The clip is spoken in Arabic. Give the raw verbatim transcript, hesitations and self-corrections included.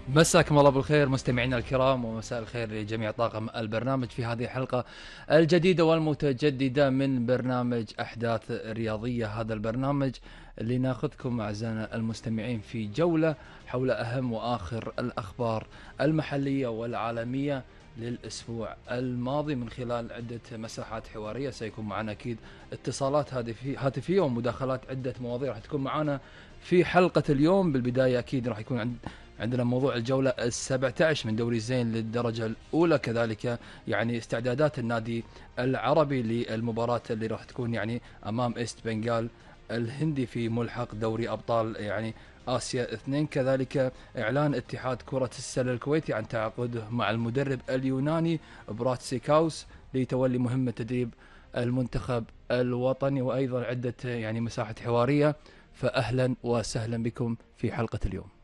مساكم الله بالخير مستمعينا الكرام، ومساء الخير لجميع طاقم البرنامج في هذه الحلقة الجديدة والمتجددة من برنامج أحداث رياضية. هذا البرنامج اللي ناخذكم أعزائنا المستمعين في جولة حول أهم وآخر الأخبار المحلية والعالمية للأسبوع الماضي من خلال عدة مساحات حوارية. سيكون معنا أكيد اتصالات هاتفية ومداخلات عدة مواضيع راح تكون معنا في حلقة اليوم. بالبداية أكيد راح يكون عند عندنا موضوع الجولة السبعة عشر من دوري الزين للدرجة الأولى، كذلك يعني استعدادات النادي العربي للمباراة اللي راح تكون يعني أمام إيست بنغال الهندي في ملحق دوري أبطال يعني آسيا اثنين. كذلك إعلان اتحاد كرة السلة الكويتي عن تعاقده مع المدرب اليوناني برات سيكاوس لتولي مهمة تدريب المنتخب الوطني، وأيضا عدة يعني مساحة حوارية. فأهلا وسهلا بكم في حلقة اليوم.